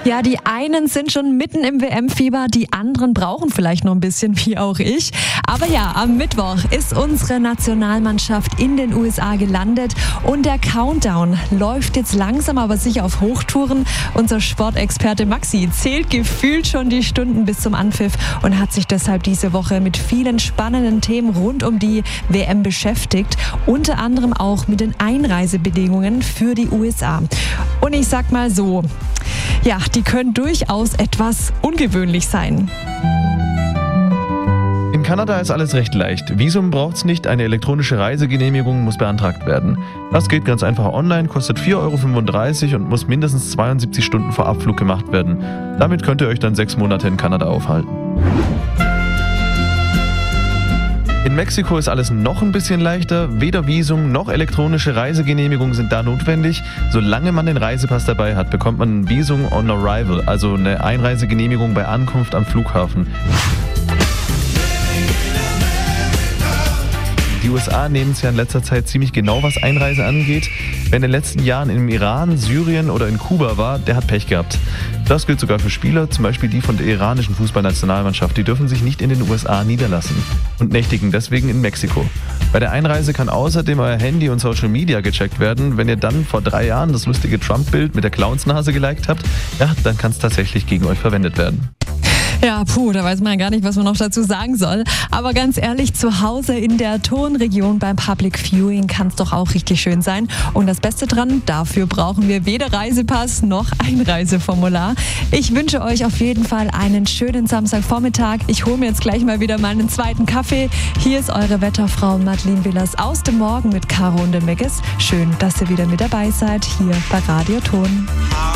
Ja, die einen sind schon mitten im WM-Fieber, die anderen brauchen vielleicht noch ein bisschen, wie auch ich. Aber ja, am Mittwoch ist unsere Nationalmannschaft in den USA gelandet und der Countdown läuft jetzt langsam aber sicher auf Hochtouren. Unser Sportexperte Maxi zählt gefühlt schon die Stunden bis zum Anpfiff und hat sich deshalb diese Woche mit vielen spannenden Themen rund um die WM beschäftigt. Unter anderem auch mit den Einreisebedingungen für die USA. Und ich sag mal so, ja, die können durchaus etwas ungewöhnlich sein. In Kanada ist alles recht leicht. Visum braucht's nicht, eine elektronische Reisegenehmigung muss beantragt werden. Das geht ganz einfach online, kostet 4,35 € und muss mindestens 72 Stunden vor Abflug gemacht werden. Damit könnt ihr euch dann 6 Monate in Kanada aufhalten. In Mexiko ist alles noch ein bisschen leichter. Weder Visum noch elektronische Reisegenehmigung sind da notwendig. Solange man den Reisepass dabei hat, bekommt man ein Visum on arrival, also eine Einreisegenehmigung bei Ankunft am Flughafen. Die USA nehmen es ja in letzter Zeit ziemlich genau, was Einreise angeht. Wer in den letzten Jahren im Iran, Syrien oder in Kuba war, der hat Pech gehabt. Das gilt sogar für Spieler, zum Beispiel die von der iranischen Fußballnationalmannschaft. Die dürfen sich nicht in den USA niederlassen und nächtigen deswegen in Mexiko. Bei der Einreise kann außerdem euer Handy und Social Media gecheckt werden. Wenn ihr dann vor 3 Jahren das lustige Trump-Bild mit der Clownsnase geliked habt, ja, dann kann es tatsächlich gegen euch verwendet werden. Ja, da weiß man ja gar nicht, was man noch dazu sagen soll. Aber ganz ehrlich, zu Hause in der Tonregion beim Public Viewing kann es doch auch richtig schön sein. Und das Beste dran, dafür brauchen wir weder Reisepass noch Einreiseformular. Ich wünsche euch auf jeden Fall einen schönen Samstagvormittag. Ich hole mir jetzt gleich mal wieder meinen zweiten Kaffee. Hier ist eure Wetterfrau Madeleine Willers aus dem Morgen mit Caro und dem Meggis. Schön, dass ihr wieder mit dabei seid, hier bei Radio Ton.